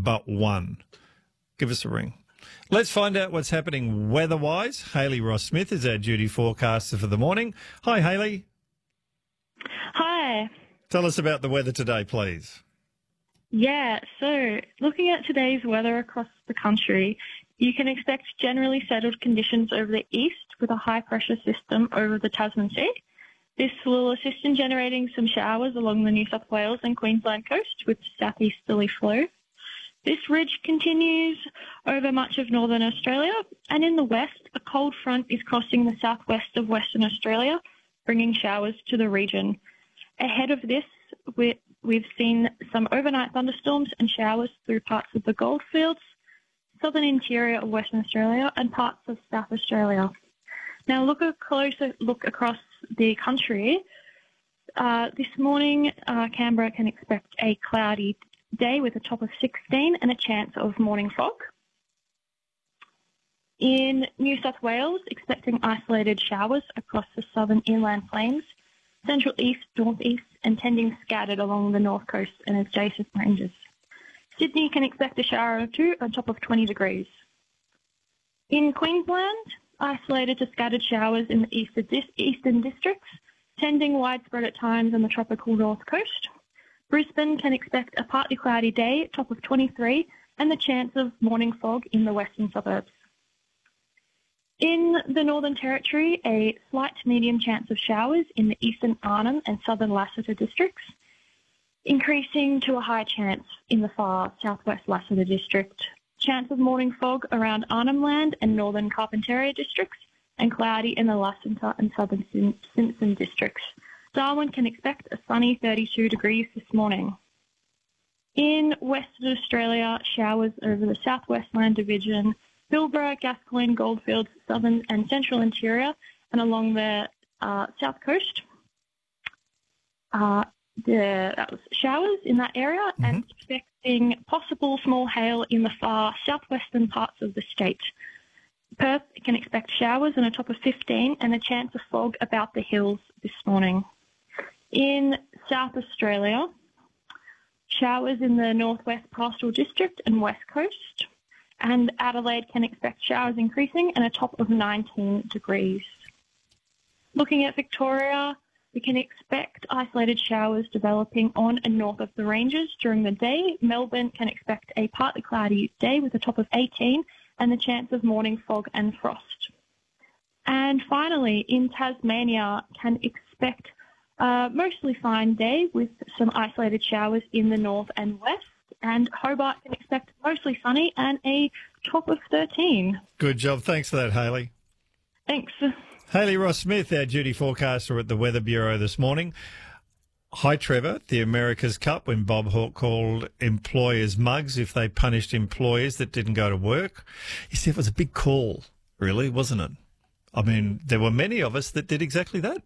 but one. Give us a ring. Let's find out what's happening weather-wise. Hayley Ross-Smith is our duty forecaster for the morning. Hi, Hayley. Hi. Tell us about the weather today, please. Yeah, so looking at today's weather across the country, you can expect generally settled conditions over the east with a high-pressure system over the Tasman Sea. This will assist in generating some showers along the New South Wales and Queensland coast with southeasterly flow. This ridge continues over much of northern Australia, and in the west, a cold front is crossing the southwest of Western Australia, bringing showers to the region. Ahead of this, we've seen some overnight thunderstorms and showers through parts of the Goldfields, southern interior of Western Australia, and parts of South Australia. Now, look a closer look across the country. This morning, Canberra can expect a cloudy day with a top of 16 and a chance of morning fog. In New South Wales, expecting isolated showers across the southern inland plains, central east, northeast, and tending scattered along the north coast and adjacent ranges. Sydney can expect a shower or two on top of 20 degrees. In Queensland, isolated to scattered showers in the eastern districts, tending widespread at times on the tropical north coast. Brisbane can expect a partly cloudy day, top of 23, and the chance of morning fog in the western suburbs. In the Northern Territory, a slight to medium chance of showers in the eastern Arnhem and southern Lassiter districts, increasing to a high chance in the far southwest Lassiter district. Chance of morning fog around Arnhem Land and northern Carpentaria districts, and cloudy in the Lassiter and southern Simpson districts. Darwin can expect a sunny 32 degrees this morning. In Western Australia, showers over the Southwest Land Division, Pilbara, Gascoyne, Goldfields, southern and central interior, and along the south coast. That was showers in that area, and expecting possible small hail in the far southwestern parts of the state. Perth can expect showers and a top of 15 and a chance of fog about the hills this morning. In South Australia, showers in the northwest pastoral district and west coast, and Adelaide can expect showers increasing and a top of 19 degrees. Looking at Victoria, we can expect isolated showers developing on and north of the ranges during the day. Melbourne can expect a partly cloudy day with a top of 18 and the chance of morning fog and frost. And finally, in Tasmania, can expect a mostly fine day with some isolated showers in the north and west. And Hobart can expect mostly sunny and a top of 13. Good job. Thanks for that, Hayley. Thanks. Hayley Ross-Smith, our duty forecaster at the Weather Bureau this morning. Hi, Trevor. The America's Cup, when Bob Hawke called employers mugs if they punished employees that didn't go to work. You see, it was a big call, really, wasn't it? I mean, there were many of us that did exactly that.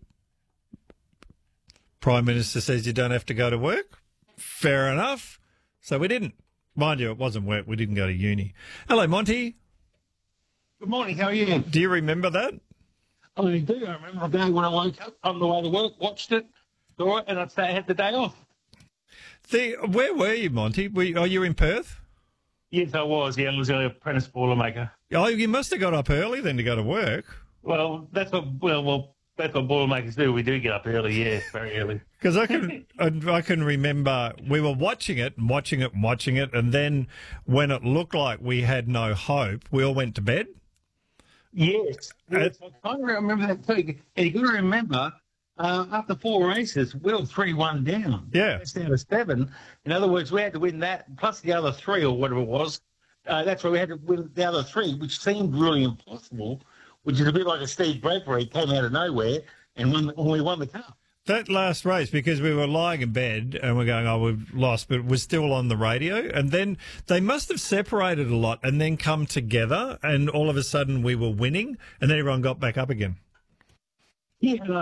Prime Minister says you don't have to go to work. Fair enough. So we didn't. Mind you, it wasn't work. We didn't go to uni. Hello, Monty. Good morning. How are you? Do you remember that? I do. I remember the day when I woke up on the way to work, watched it, saw it, and I had the day off. Where were you, Monty? Are you in Perth? Yes, I was. Yeah, I was an apprentice boilermaker. Oh, you must have got up early then to go to work. Well, that's what boilermakers do. We do get up early, yeah, very early. Because I can remember we were watching it, and then when it looked like we had no hope, we all went to bed. Yes. I kind of remember that too. And you've got to remember, after 4 races, we were 3-1 down. Yeah. That's down to 7. In other words, we had to win that, plus the other 3 or whatever it was. That's why we had to win the other 3, which seemed really impossible, which is a bit like a Steve Bradbury came out of nowhere and we won the cup. That last race, because we were lying in bed and we're going, oh, we've lost, but we're still on the radio. And then they must have separated a lot and then come together, and all of a sudden we were winning, and then everyone got back up again. Yeah,